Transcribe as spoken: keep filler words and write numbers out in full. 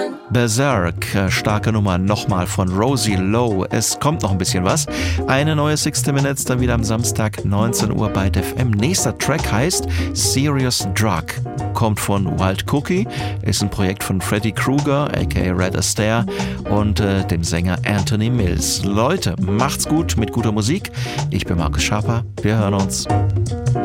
Berserk, starke Nummer, nochmal von Rosie Lowe. Es kommt noch ein bisschen was. Eine neue sixty Minutes, dann wieder am Samstag, neunzehn Uhr bei D F M. Nächster Track heißt Serious Drug. Kommt von Wild Cookie, ist ein Projekt von Freddy Krueger, aka Red Astaire, und äh, dem Sänger Anthony Mills. Leute, macht's gut mit guter Musik. Ich bin Markus Schaper. Wir hören uns.